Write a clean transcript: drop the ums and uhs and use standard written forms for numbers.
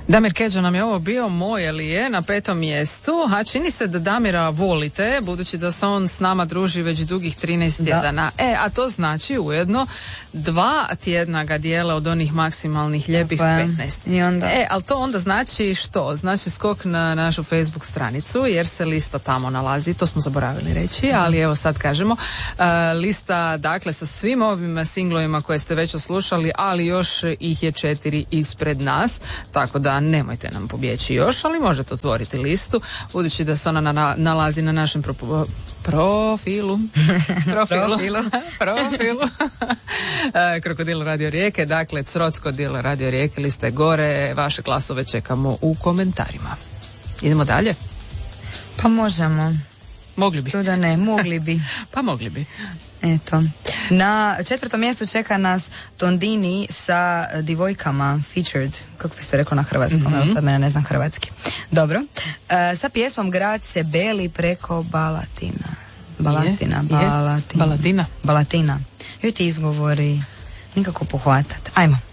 Damir Kedža nam je ovo bio moj ili je na 5. mjestu, a čini se da Damira volite, budući da se on s nama druži već dugih 13 tjedana. A to znači ujedno 2 tjedna ga dijele od onih maksimalnih lijepih 15. I onda? Ali to onda znači što? Znači skok na našu Facebook stranicu, jer se lista tamo nalazi, to smo zaboravili reći, ali evo sad kažemo. Lista, dakle, sa svim ovim singlovima koje ste već oslušali, ali još ih je 4 ispred nas, tako da nemojte nam pobjeći još, ali možete otvoriti listu, budući da se ona nalazi na našem profilu. Krokodil Radio Rijeke, dakle Crockodil Radio Rijeke, lista je gore, vaše glasove čekamo u komentarima. Idemo dalje? Pa možemo. Mogli bi. Da ne, mogli bi. Pa mogli bi. Eto. Na 4. mjestu čeka nas Tondini sa Divojkama featured, kako biste rekao na hrvatskom, evo sad mene ne znam hrvatski. Dobro. Sa pjesmom Grad se beli preko Balatina. Balatina. Joj ti izgovori nikako pohvatat. Ajmo.